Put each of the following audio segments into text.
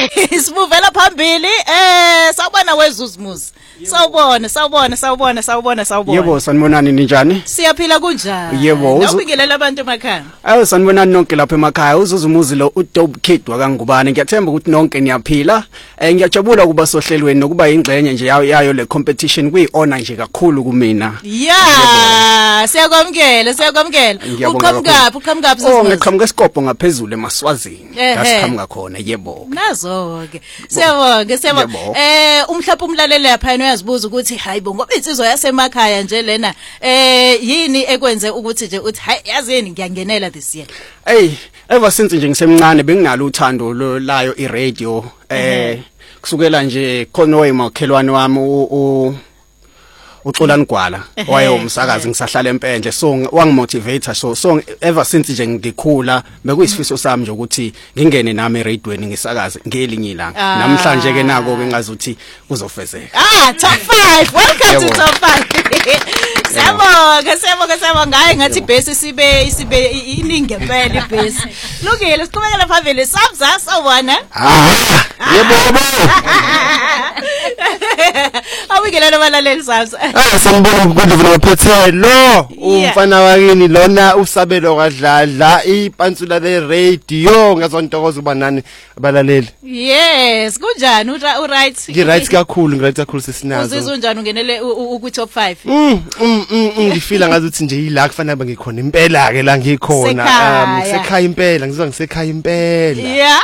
Sivuvela phambili sawubona wezuzumuzi. Sawubona. Yebo sanibonani ninjani? Siyaphila kunjani? Yebo. Ngibingelela abantu emakhaya. Sanibonani nonke lapha emakhaya. Uzuzumuzi lo uDope Kid wakangubani. Ngiyathemba ukuthi nonke niyaphila. Ngiyajabula ukuba sohlelweni nokuba ingxenye nje yayo le competition kuyi-honor nje kakhulu kumina. Yeah, siyakwamukela. Uqhamuka ngiqhamuka eSkopho ngaphezulu eMaswazini. Ngasiqhamuka khona yebo. Nazo-ke. Siyabonga. Umhlapha umlaleli lapha uyazibuza ukuthi hayibo ngoba insizwa yasemakhaya nje lena yini ekwenze ukuthi nje uthi hayi yazini ngiyangenela this year. Ever since nje ngisemncane benginalo uthando layo iRadio kusukela nje khona oyimakhelwane wami uXolani Gwala waye umsakazi ngisahlala empendle so wangimotivate so ever since nje ngikhula bekuyisifiso sami nje ukuthi ngingene nami eradioweni ngisakaze ngelinye ilanga namhlanje ke nako ke ngazuthi kuzofezeka. Top 5 welcome to top 5. Siyabonga ngaye ngathi base sibe iningi ngempela ibase. Lungile siqhubekela phambili Sabza sawona. Yebo. Awukelele abalaleli Sabza. Sanibona ukudlula waphethelo umfana wakini lona usabelo kadladla ipansula le radio ngazontokoza uba nani abalaleli. Yes kunjani right? Ngi-right kakhulu sesinazo. Uzizwe unjani ungenele ku top 5? Ngifila ngazuthi nje yila kufanele ngikhona impela ke la ngikhona ngisekhaya impela ngizwa ngisekhaya impela. Yeah.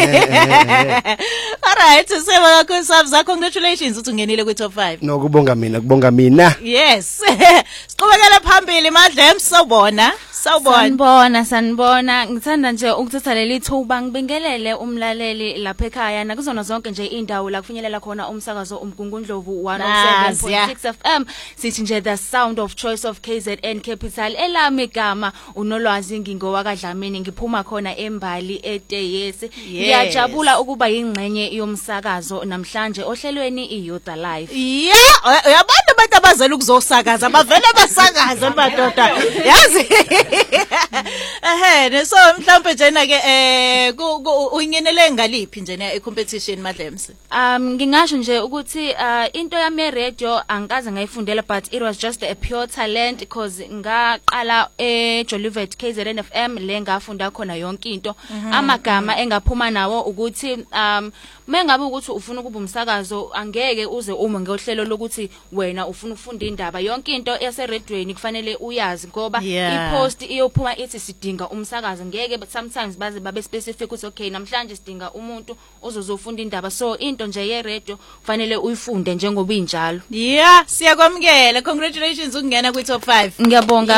Alright siseba kakhulu Sabza congratulations uthi ungenile ku top 5. No kubonga mina. Yes. Siqhubekele phambili Madlem sawubona. Sanibona ngithanda nje ukuthatha leli thuba ngibingelele umlaleli lapha ekhaya nakuzona zonke nje indawo la kufinyelela khona umsakazo uMgungundlovu 107.6 FM sithi nje the sound of choice of KZN Capital elami igama unolwazi ngingowakadlamini ngiphuma khona embali eTeyesi ngiyajabula ukuba ingxenye yomsakazo namhlanje ohlelweni iYouth Alive. Yeah yabantu abazela ukuzosakaza bavele basakaze madoda yazi so mhlawumbe njena ke ungenele ngaliphi njena ecompetition Madlems? Ngingasho nje ukuthi into yami radio angikaze ngayifundela but it was just a pure talent because ngaqala eJolivet KZN FM le ngafunda khona yonke into amagama engaphuma nawo ukuthi mengabe ukuthi ufuna ukuba umsakazo angeke uze uma ngehlelo lokuthi wena ufuna ukufunda indaba yonke into yase radioweni kufanele uyazi ngoba ipost iyophuma ithi sidinga umsakazo ngeke but sometimes babe specific ukuthi okay namhlanje sidinga umuntu ozozofunda indaba so into nje ye radio kufanele uyifunde njengoba injalo. Yeah siyakwamukela congratulations ukungena ku top 5. Ngiyabonga.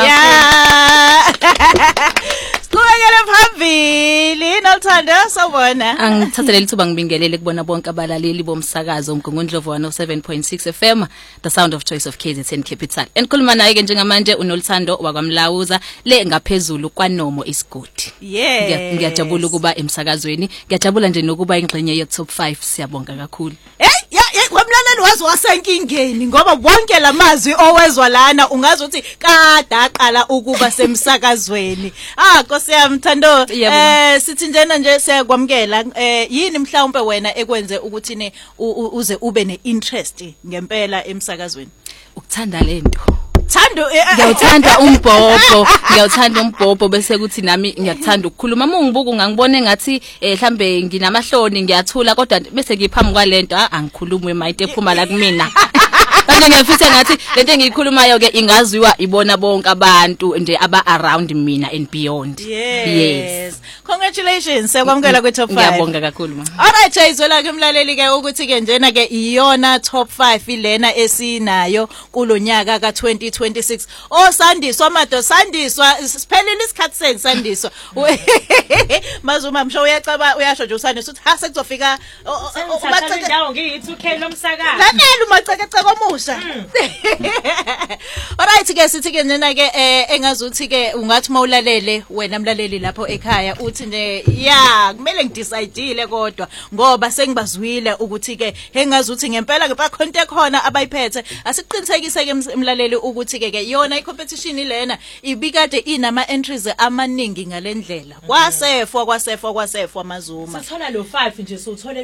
Siqhubekele phambili Nothando sawubona. Angithathele lithuba ngibingelele kubona bonke abalaleli bomsakazo uMgungundlovu 107.6 FM the sound of choice of KZN Capital. Enkhuluma naye ke njengamanje uNoluthando wakwaMlawuza le ngaphezulu kwaNomo isigodi. Yes. Ngiyajabula ukuba emsakazweni. Ngiyajabula nje nokuba ingxenye ye top 5 siyabonga kakhulu. Kwamlaleli wazi wasenkingeni ngoba wonke lamazwi owezwa lana ungazi ukuthi kade aqala ukuba semsakazweni. Nkosi yami Thando sithi njena nje siyakwamukela yini mhlawumbe wena ekwenze ukuthi uze ube neinterest ngempela emsakazweni? Ukuthanda lento. Thando ngiyawuthanda umbhobho bese kuthi nami ngiyakuthanda ukukhuluma uma ungibuka ungangibona engathi mhlambe nginamahloni ngiyathula kodwa bese ngiphambi kwalento angikhulumi mayinte ephuma la kumina. Kanti ngiyafisa ngathi lento engiyikhulumayo ke ingaziwa ibona bonke abantu nje aba around mina and beyond. Yes. Congratulations sekwamukela ku top 5. Ngiyabonga kakhulu ma. Alright izwela ke umlaleli ke ukuthi ke njena ke iyona top 5 ilena esinayo kulonyaka ka2026. Sandiswa siphelile isikhathi sensandiswa. Mazuma msho uyasho nje usandiswa uthi ha sekuzofika umaceke indawo ngiyi2K lomsakazi. Lanela umaceke omusha. Alright ke sithi ke njena ke engazuthi ke ungathi mawulalele wena mlaleli lapho ekhaya uthi nje kumele ngidecideile kodwa ngoba sengibazwile ukuthi ke engazuthi ngempela ngepakhonto ekhona abayiphethe asiqinisekise ke mlaleli ukuthi ke yona icompetition lena ibikade inama entries amaningi ngalendlela kwasefwa amazuma sithola lo 5 nje sothole